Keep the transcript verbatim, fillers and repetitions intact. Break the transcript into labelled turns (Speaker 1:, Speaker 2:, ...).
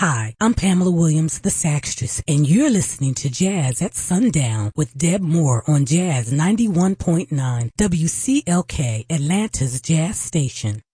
Speaker 1: Hi, I'm Pamela Williams, the Saxtress, and you're listening to Jazz at Sundown with Deb Moore on Jazz ninety-one point nine W C L K, Atlanta's Jazz Station.